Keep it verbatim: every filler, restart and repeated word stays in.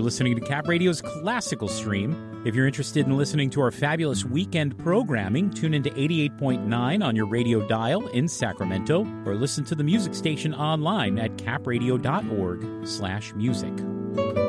listening to Cap Radio's Classical Stream. If you're interested in listening to our fabulous weekend programming, tune into eighty-eight point nine on your radio dial in Sacramento, or listen to the music station online at capradio dot org slash music.